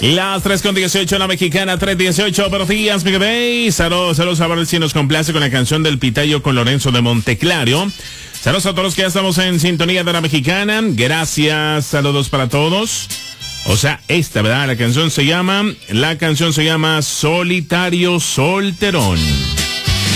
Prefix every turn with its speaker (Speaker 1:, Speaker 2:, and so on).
Speaker 1: Las 3:18, la mexicana, 3:18. Buenos días, Miguel Bay. Saludos a ver si nos complace con la canción del Pitayo con Lorenzo de Monteclario. Saludos a todos los que ya estamos en sintonía de la mexicana. Gracias, saludos para todos. O sea, esta, ¿verdad? La canción se llama Solitario Solterón.